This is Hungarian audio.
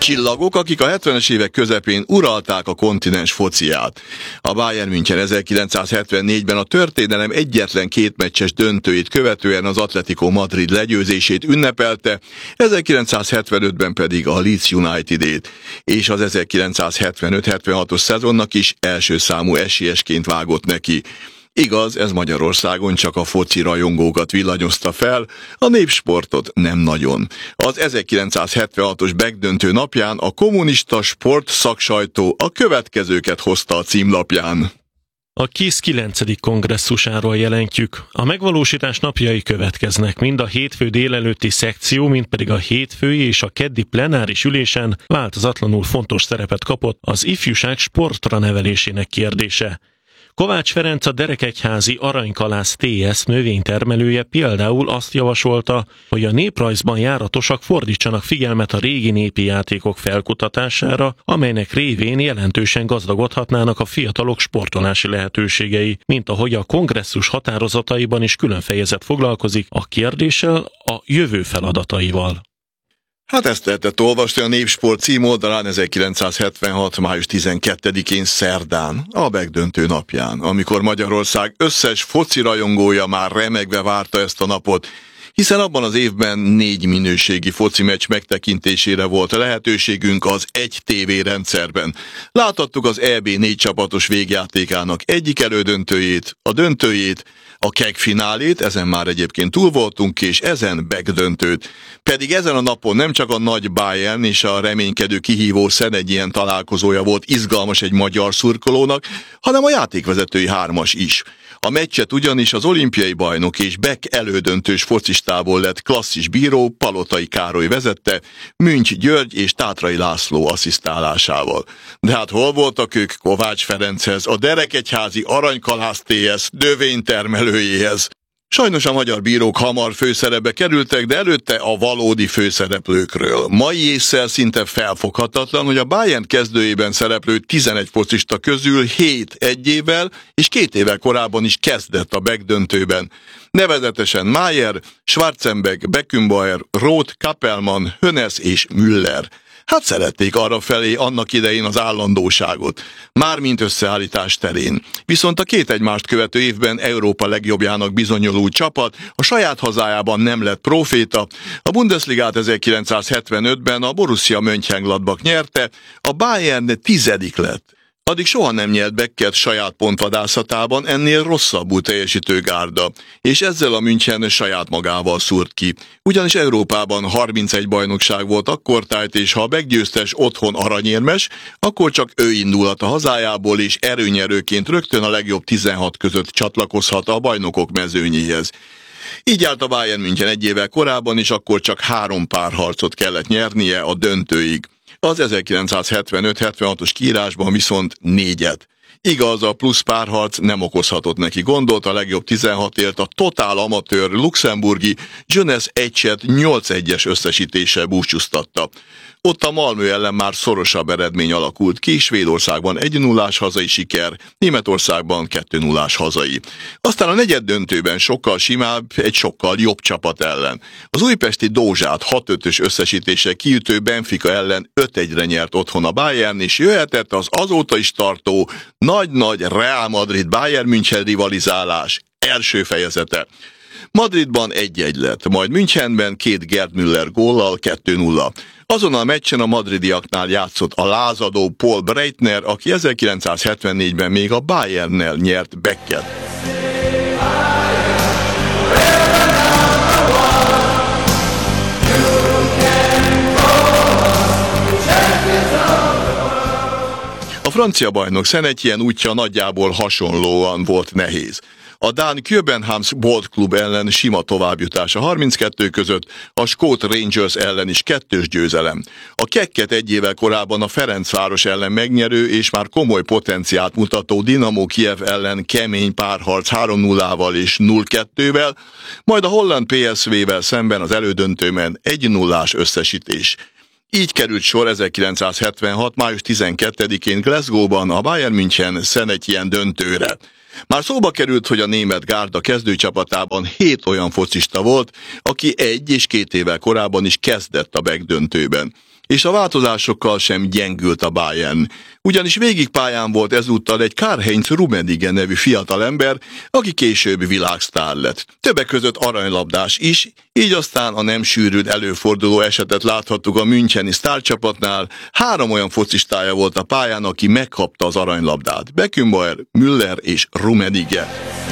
Csillagok, akik a 70-es évek közepén uralták a kontinens fociát. A Bayern München 1974-ben a történelem egyetlen kétmeccses döntőjét követően az Atletico Madrid legyőzését ünnepelte, 1975-ben pedig a Leeds United-ét, és az 1975-76-os szezonnak is első számú esélyesként vágott neki. Igaz, ez Magyarországon csak a foci rajongókat villanyozta fel, a népsportot nem nagyon. Az 1976-os megdöntő napján a kommunista sport szaksajtó a következőket hozta a címlapján. A KISZ 9. kongresszusáról jelentjük. A megvalósítás napjai következnek, mind a hétfő délelőtti szekció, mind pedig a hétfői és a keddi plenáris ülésen változatlanul fontos szerepet kapott az ifjúság sportra nevelésének kérdése. Kovács Ferenc, a Derekegyházi Aranykalász TS növénytermelője például azt javasolta, hogy a néprajzban járatosak fordítsanak figyelmet a régi népi játékok felkutatására, amelynek révén jelentősen gazdagodhatnának a fiatalok sportolási lehetőségei, mint ahogy a kongresszus határozataiban is külön fejezet foglalkozik a kérdéssel, a jövő feladataival. Hát ezt lehetett olvasni a Népsport címoldalán 1976. május 12-én szerdán, a megdöntő napján, amikor Magyarország összes foci rajongója már remegve várta ezt a napot, hiszen abban az évben 4 minőségi foci meccs megtekintésére volt lehetőségünk az 1 TV rendszerben. Láthattuk az EB 4 csapatos végjátékának egyik elődöntőjét, a döntőjét, a kegfinálét, ezen már egyébként túl voltunk, és ezen megdöntőt. Pedig ezen a napon nem csak a nagy Bayern és a reménykedő kihívó Szenegyen találkozója volt izgalmas egy magyar szurkolónak, hanem a játékvezetői hármas is. A meccset ugyanis az olimpiai bajnok és Beck elődöntős focistából lett klasszis bíró Palotai Károly vezette, Münch György és Tátrai László asszisztálásával. De hát hol voltak ők Kovács Ferenchez, a Derekegyházi Aranykalász TS növénytermelőjéhez? Sajnos a magyar bírók hamar főszerepbe kerültek, de előtte a valódi főszereplőkről. Mai ésszel szinte felfoghatatlan, hogy a Bayern kezdőjében szereplő 11 focista közül 7 1 évvel és 2 évvel korábban is kezdett a megdöntőben. Nevezetesen Maier, Schwarzenbeck, Beckenbauer, Roth, Kappelmann, Hönes és Müller. Hát szerették arrafelé annak idején az állandóságot, mármint összeállítás terén. Viszont a 2 egymást követő évben Európa legjobbjának bizonyuló csapat a saját hazájában nem lett próféta. A Bundesligát 1975-ben a Borussia Mönchengladbach nyerte, a Bayern 10. lett. Addig soha nem nyert Beckett saját pontvadászatában ennél rosszabbul teljesítő gárda, és ezzel a München saját magával szúrt ki. Ugyanis Európában 31 bajnokság volt akkortájt, és ha a meggyőztes otthon aranyérmes, akkor csak ő indulhat a hazájából, és erőnyerőként rögtön a legjobb 16 között csatlakozhat a bajnokok mezőnyéhez. Így állt a Bayern München 1 évvel korábban, és akkor csak 3 párharcot kellett nyernie a döntőig. Az 1975-76-os kiírásban viszont 4-et. Igaz, a plusz párharc nem okozhatott neki gondot, a legjobb 16-ért a totál amatőr luxemburgi Jeunesse Eichet 8-1-es összesítéssel búcsúztatta. Ott a Malmö ellen már szorosabb eredmény alakult ki, Svédországban 1-0-ás hazai siker, Németországban 2-0-ás hazai. Aztán a negyeddöntőben sokkal simább, egy sokkal jobb csapat ellen. Az újpesti Dózsát 6-5-ös összesítéssel kiütő Benfica ellen 5-1-re nyert otthon a Bayern, és jöhetett az azóta is tartó nagy-nagy Real Madrid-Bayern München rivalizálás első fejezete. Madridban 1-1 lett, majd Münchenben 2 Gerd Müller góllal 2-0. Azon a meccsen a madridiaknál játszott a lázadó Paul Breitner, aki 1974-ben még a Bayernnel nyert Becket. A francia bajnok Szenetjen útja nagyjából hasonlóan volt nehéz. A dán Köbenhavns Bold Club ellen sima továbbjutás a 32 között, a skót Rangers ellen is 2-ös győzelem. A Kekket 1 évvel korábban a Ferencváros ellen megnyerő és már komoly potenciált mutató Dinamo Kijev ellen kemény párharc 3-0-val és 0-2-vel, majd a holland PSV-vel szemben az elődöntőben 1-0-ás összesítés. Így került sor 1976. május 12-én Glasgow-ban a Bayern München Szenetjen döntőre. Már szóba került, hogy a német gárda kezdőcsapatában 7 olyan focista volt, aki 1 és 2 évvel korábban is kezdett a megdöntőben. és a változásokkal sem gyengült a Bayern. Ugyanis végig pályán volt ezúttal egy Karl-Heinz Rummenigge nevű fiatalember, aki később világsztár lett. Többek között aranylabdás is, így aztán a nem sűrűn előforduló esetet láthattuk a müncheni sztárcsapatnál. 3 olyan focistája volt a pályán, aki megkapta az aranylabdát: Beckenbauer, Müller és Rummenigge.